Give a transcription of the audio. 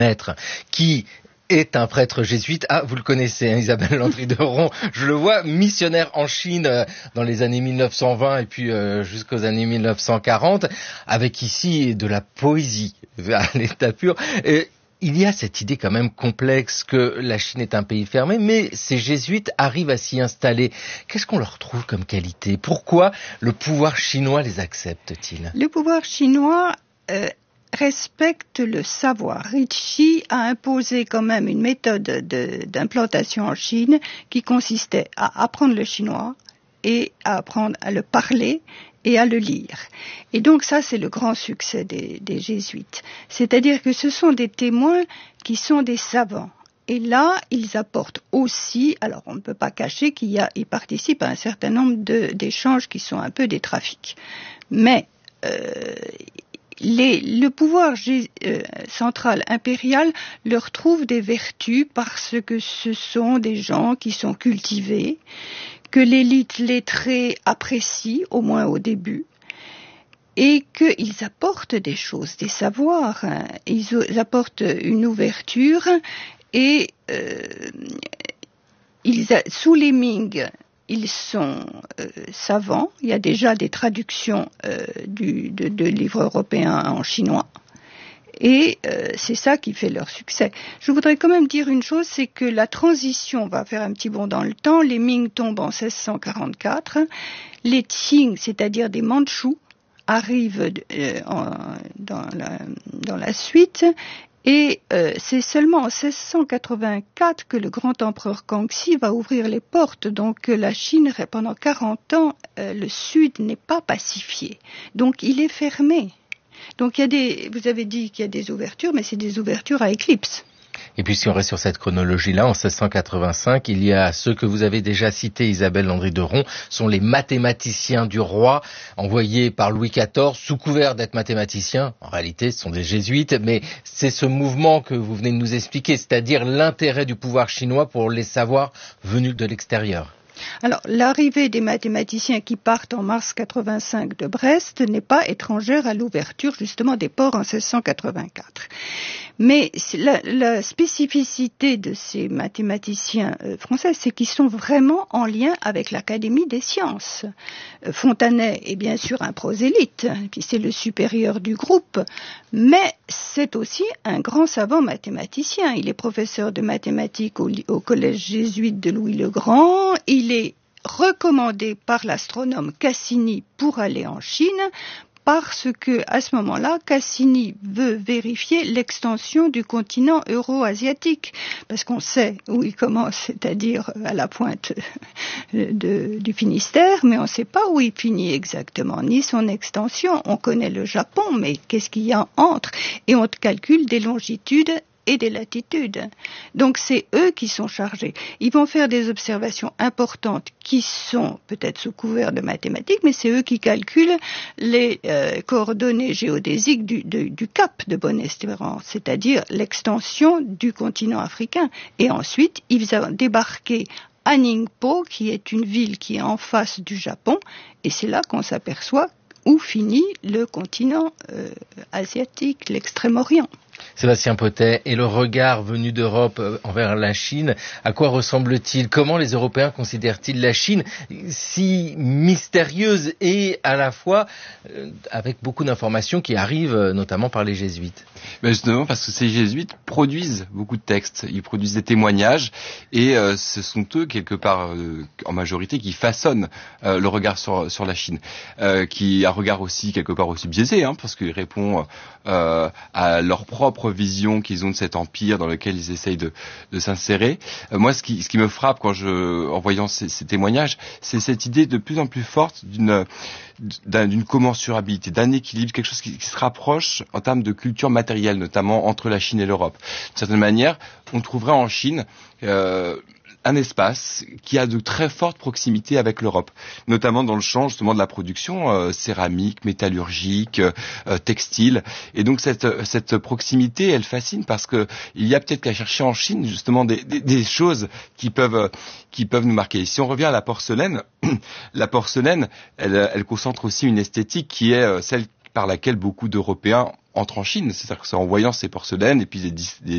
maître qui est un prêtre jésuite. Ah, vous le connaissez, hein, Isabelle Landry de Ron. Je le vois missionnaire en Chine dans les années 1920 et puis jusqu'aux années 1940, avec ici de la poésie à l'état pur. Il y a cette idée quand même complexe que la Chine est un pays fermé, mais ces jésuites arrivent à s'y installer. Qu'est-ce qu'on leur trouve comme qualité? Pourquoi le pouvoir chinois les accepte-t-il? Le pouvoir chinois respecte le savoir. Ricci a imposé quand même une méthode d'implantation en Chine qui consistait à apprendre le chinois et à apprendre à le parler et à le lire. Et donc ça, c'est le grand succès des jésuites. C'est-à-dire que ce sont des témoins qui sont des savants. Et là, ils apportent aussi, alors on ne peut pas cacher qu'ils participent à un certain nombre d'échanges qui sont un peu des trafics. Mais le pouvoir central impérial leur trouve des vertus parce que ce sont des gens qui sont cultivés, que l'élite lettrée apprécie, au moins au début, et qu'ils apportent des choses, des savoirs. Ils apportent une ouverture et sous les Ming, ils sont savants. Il y a déjà des traductions de livres européens en chinois. Et c'est ça qui fait leur succès. Je voudrais quand même dire une chose, c'est que la transition va faire un petit bond dans le temps. Les Ming tombent en 1644. Les Qing, c'est-à-dire des Mandchous, arrivent dans la suite. Et c'est seulement en 1684 que le grand empereur Kangxi va ouvrir les portes. Donc la Chine, pendant 40 ans, le sud n'est pas pacifié. Donc il est fermé. Donc vous avez dit qu'il y a des ouvertures, mais c'est des ouvertures à éclipse. Et puis si on reste sur cette chronologie-là, en 1685, il y a ceux que vous avez déjà cités, Isabelle Landry de Ron, sont les mathématiciens du roi, envoyés par Louis XIV, sous couvert d'être mathématiciens. En réalité, ce sont des jésuites, mais c'est ce mouvement que vous venez de nous expliquer, c'est-à-dire l'intérêt du pouvoir chinois pour les savoirs venus de l'extérieur. Alors, l'arrivée des mathématiciens qui partent en mars 85 de Brest n'est pas étrangère à l'ouverture justement des ports en 1684. Mais la spécificité de ces mathématiciens français, c'est qu'ils sont vraiment en lien avec l'Académie des sciences. Fontanet est bien sûr un prosélyte, puis c'est le supérieur du groupe, mais c'est aussi un grand savant mathématicien. Il est professeur de mathématiques au collège jésuite de Louis le Grand. Il est recommandé par l'astronome Cassini pour aller en Chine, parce que à ce moment-là, Cassini veut vérifier l'extension du continent euro-asiatique, parce qu'on sait où il commence, c'est-à-dire à la pointe du Finistère, mais on ne sait pas où il finit exactement, ni son extension. On connaît le Japon, mais qu'est-ce qu'il y a entre? Et on calcule des longitudes et des latitudes. Donc c'est eux qui sont chargés. Ils vont faire des observations importantes qui sont peut-être sous couvert de mathématiques, mais c'est eux qui calculent les coordonnées géodésiques du cap de Bonne-Espérance, c'est-à-dire l'extension du continent africain. Et ensuite, ils vont débarquer à Ningpo, qui est une ville qui est en face du Japon, et c'est là qu'on s'aperçoit où finit le continent asiatique, l'Extrême-Orient. Sébastien Potet, et le regard venu d'Europe envers la Chine, à quoi ressemble-t-il? Comment les Européens considèrent-ils la Chine si mystérieuse et à la fois avec beaucoup d'informations qui arrivent notamment par les jésuites? Justement parce que ces jésuites produisent beaucoup de textes, ils produisent des témoignages et ce sont eux quelque part en majorité qui façonnent le regard sur la Chine, qui a un regard aussi quelque part aussi biaisé, parce qu'il répond à leur propre vision qu'ils ont de cet empire dans lequel ils essayent de s'insérer. Moi, ce qui me frappe en voyant ces témoignages, c'est cette idée de plus en plus forte d'une commensurabilité, d'un équilibre, quelque chose qui se rapproche en termes de culture matérielle, notamment entre la Chine et l'Europe. D'une certaine manière, on trouverait en Chine un espace qui a de très fortes proximités avec l'Europe, notamment dans le champ justement de la production céramique, métallurgique, textile. Et donc cette proximité, elle fascine parce que il y a peut-être qu'à chercher en Chine justement des choses qui peuvent nous marquer. Et si on revient à la porcelaine, elle concentre aussi une esthétique qui est celle par laquelle beaucoup d'Européens entrent en Chine. C'est-à-dire que c'est en voyant ces porcelaines et puis des